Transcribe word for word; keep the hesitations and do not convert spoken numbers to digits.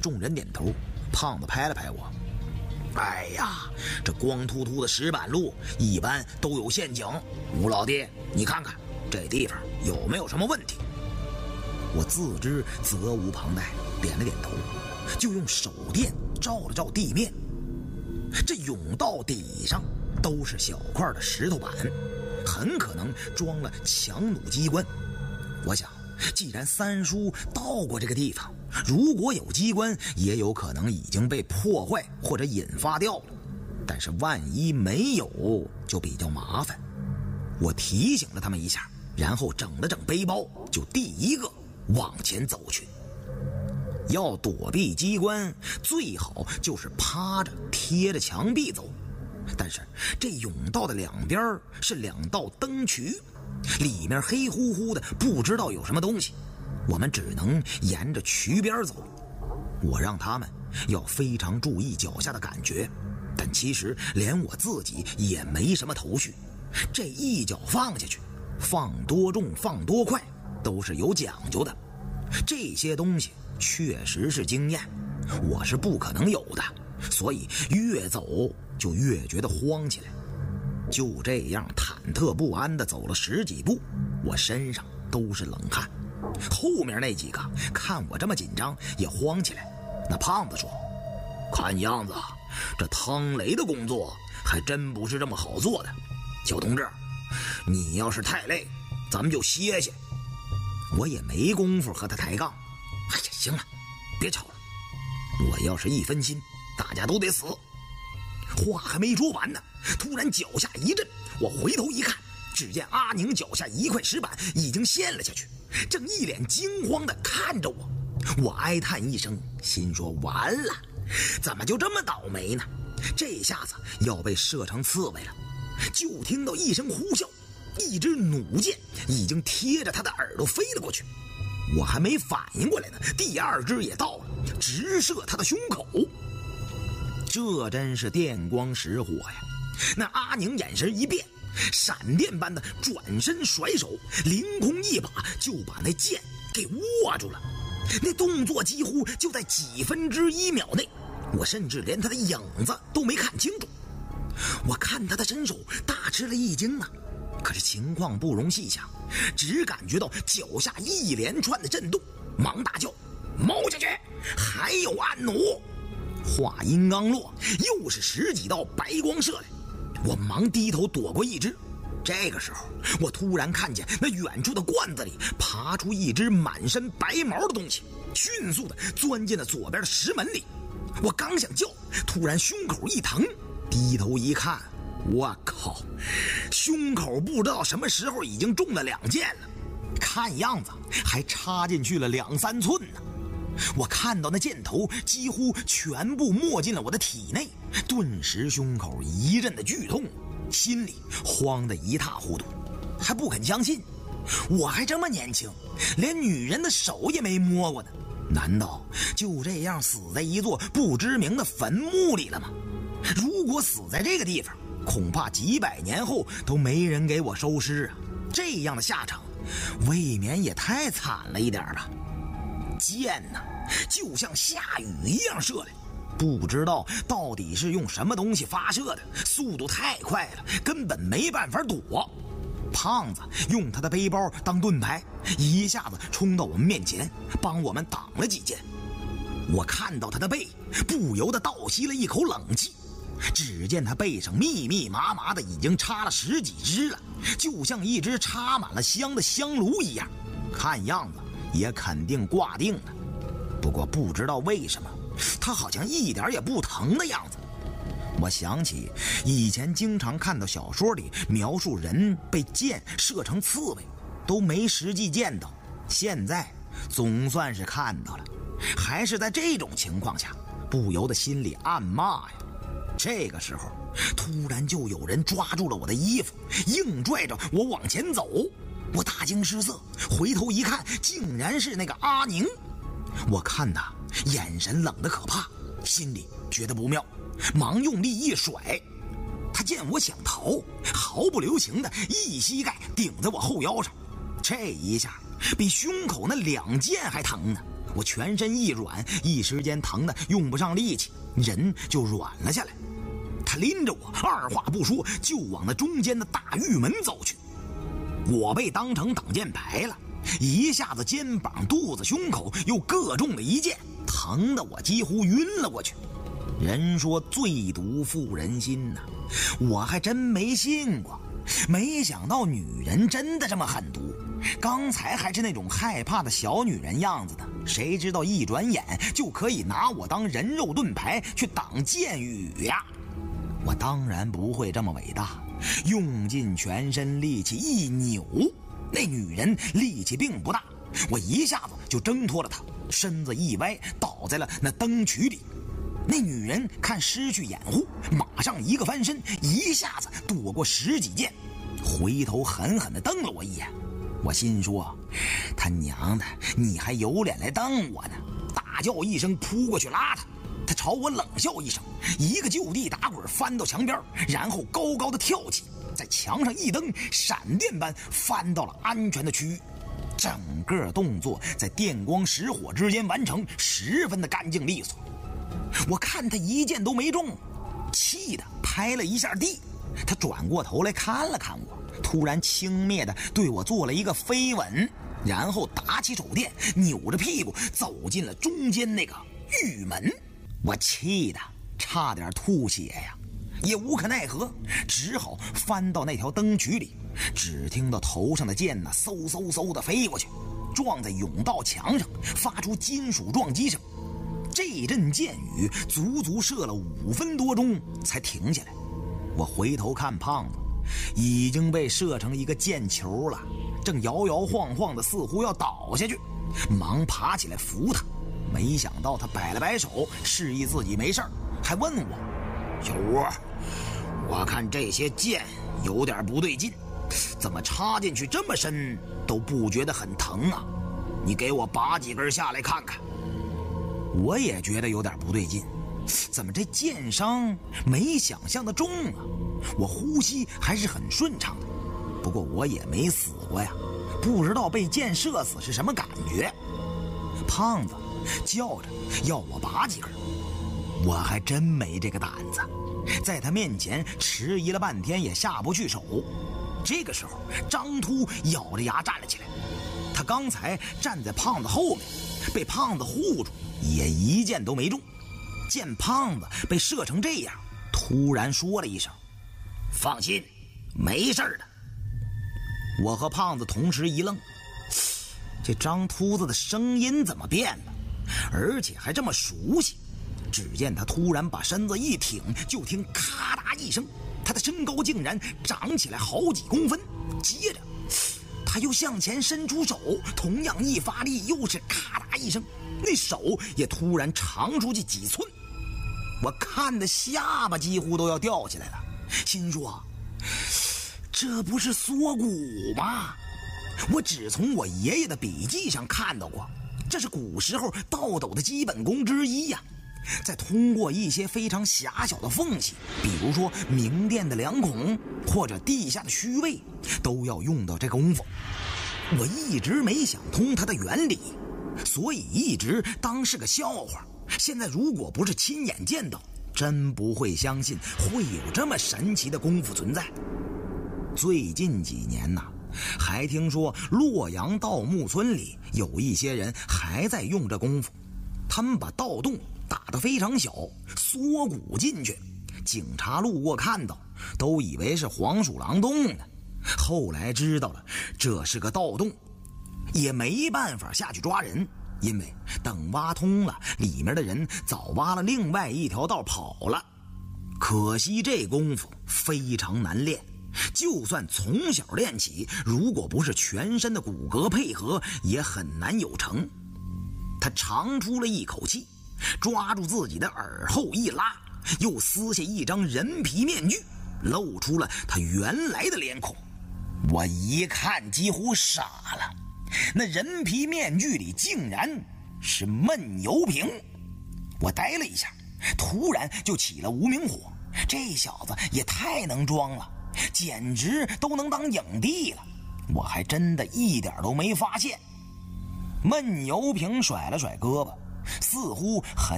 众人点头。胖子拍了拍我，哎呀，这光秃秃的石板路一般都有陷阱，吴老弟你看看这地方有没有什么问题？我自知责无旁贷，点了点头，就用手电照了照地面。这甬道底上都是小块的石头板，很可能装了强弩机关。我想既然三叔到过这个地方，如果有机关也有可能已经被破坏或者引发掉了，但是万一没有就比较麻烦。我提醒了他们一下，然后整了整背包，就第一个往前走去。要躲避机关，最好就是趴着贴着墙壁走，但是这甬道的两边是两道灯渠，里面黑乎乎的，不知道有什么东西，我们只能沿着渠边走。我让他们要非常注意脚下的感觉，但其实连我自己也没什么头绪，这一脚放下去，放多重放多快都是有讲究的，这些东西确实是经验，我是不可能有的，所以越走就越觉得慌起来。就这样忐忑不安地走了十几步，我身上都是冷汗。后面那几个看我这么紧张也慌起来。那胖子说，看样子这汤雷的工作还真不是这么好做的，小同志你要是太累咱们就歇歇。我也没工夫和他抬杠，哎呀行了别吵了，我要是一分心大家都得死。话还没说完呢，突然脚下一震，我回头一看，只见阿宁脚下一块石板已经陷了下去，正一脸惊慌地看着我。我哀叹一声，心说完了，怎么就这么倒霉呢？这下子要被射成刺猬了。就听到一声呼啸，一支弩箭已经贴着他的耳朵飞了过去。我还没反应过来呢，第二支也到了，直射他的胸口。这真是电光石火呀！那阿宁眼神一变，闪电般的转身甩手，凌空一把就把那剑给握住了。那动作几乎就在几分之一秒内，我甚至连他的影子都没看清楚。我看他的身手大吃了一惊啊，可是情况不容细想，只感觉到脚下一连串的震动，忙大叫猫下去，还有暗弩。话音刚落，又是十几道白光射来，我忙低头躲过一只。这个时候我突然看见那远处的罐子里爬出一只满身白毛的东西，迅速地钻进了左边的石门里。我刚想叫，突然胸口一疼，低头一看，我靠，胸口不知道什么时候已经中了两箭了，看样子还插进去了两三寸呢。我看到那箭头几乎全部没进了我的体内，顿时胸口一阵的剧痛，心里慌得一塌糊涂，还不肯相信我还这么年轻，连女人的手也没摸过呢，难道就这样死在一座不知名的坟墓里了吗？如果死在这个地方，恐怕几百年后都没人给我收尸啊，这样的下场未免也太惨了一点吧。箭呢就像下雨一样射来，不知道到底是用什么东西发射的，速度太快了，根本没办法躲。胖子用他的背包当盾牌，一下子冲到我们面前，帮我们挡了几箭。我看到他的背，不由得倒吸了一口冷气。只见他背上密密麻麻的已经插了十几支了，就像一只插满了香的香炉一样，看样子也肯定挂定了。不过不知道为什么他好像一点也不疼的样子。我想起以前经常看到小说里描述人被箭射成刺猬，都没实际见到，现在总算是看到了。还是在这种情况下，不由得心里暗骂呀。这个时候突然就有人抓住了我的衣服，硬拽着我往前走。我大惊失色，回头一看，竟然是那个阿宁。我看他眼神冷得可怕，心里觉得不妙，忙用力一甩。他见我想逃，毫不留情的一膝盖顶在我后腰上，这一下比胸口那两箭还疼呢。 我全身一软，一时间疼得用不上力气，人就软了下来。他拎着我，二话不说就往那中间的大玉门走去。我被当成挡箭牌了，一下子肩膀、肚子、胸口又各中了一箭，疼得我几乎晕了过去。人说最毒妇人心呐、啊，我还真没信过，没想到女人真的这么狠毒。刚才还是那种害怕的小女人样子的，谁知道一转眼就可以拿我当人肉盾牌去挡箭雨呀！我当然不会这么伟大，用尽全身力气一扭，那女人力气并不大，我一下子就挣脱了她，身子一歪倒在了那灯渠里。那女人看失去掩护，马上一个翻身，一下子躲过十几箭，回头狠狠地瞪了我一眼。我心说，他娘的，你还有脸来瞪我呢！大叫一声，扑过去拉他。他朝我冷笑一声，一个就地打滚翻到墙边，然后高高的跳起，在墙上一蹬，闪电般翻到了安全的区域。整个动作在电光石火之间完成，十分的干净利索。我看他一箭都没中，气得拍了一下地。他转过头来看了看我，突然轻蔑地对我做了一个飞吻，然后打起手电，扭着屁股走进了中间那个玉门。我气得差点吐血呀，也无可奈何，只好翻到那条灯渠里。只听到头上的箭呢，嗖嗖嗖地飞过去，撞在甬道墙上，发出金属撞击声。这阵箭雨足足射了五分多钟才停下来。我回头看胖子，已经被射成一个箭球了，正摇摇晃晃的，似乎要倒下去，忙爬起来扶他。没想到他摆了摆手，示意自己没事儿，还问我：“小吴，我看这些箭有点不对劲，怎么插进去这么深都不觉得很疼啊？你给我拔几根下来看看。”我也觉得有点不对劲，怎么这箭伤没想象的重啊？我呼吸还是很顺畅的，不过我也没死过呀，不知道被箭射死是什么感觉。胖子叫着要我拔几根，我还真没这个胆子，在他面前迟疑了半天也下不去手。这个时候张秃咬着牙站了起来，他刚才站在胖子后面，被胖子护住，也一箭都没中。见胖子被射成这样，突然说了一声：“放心，没事的。”我和胖子同时一愣，这张秃子的声音怎么变了，而且还这么熟悉？只见他突然把身子一挺，就听咔嗒一声，他的身高竟然长起来好几公分。接着他又向前伸出手，同样一发力，又是咔嗒一声，那手也突然长出去几寸。我看的下巴几乎都要掉下来了，心说这不是缩骨吗？我只从我爷爷的笔记上看到过，这是古时候倒斗的基本功之一呀、啊。再通过一些非常狭小的缝隙，比如说明殿的两孔或者地下的虚位，都要用到这功夫。我一直没想通它的原理，所以一直当是个笑话。现在如果不是亲眼见到，真不会相信会有这么神奇的功夫存在。最近几年呐、啊，还听说洛阳盗墓村里有一些人还在用这功夫，他们把盗洞打得非常小，缩骨进去，警察路过看到都以为是黄鼠狼洞呢。后来知道了这是个盗洞，也没办法下去抓人，因为等挖通了，里面的人早挖了另外一条道跑了。可惜这功夫非常难练，就算从小练起，如果不是全身的骨骼配合，也很难有成。他长出了一口气，抓住自己的耳后一拉，又撕下一张人皮面具，露出了他原来的脸孔。我一看几乎傻了，那人皮面具里竟然是闷油瓶。我呆了一下，突然就起了无名火，这小子也太能装了，简直都能当影帝了，我还真的一点都没发现。 闷油瓶甩了甩胳膊，似乎很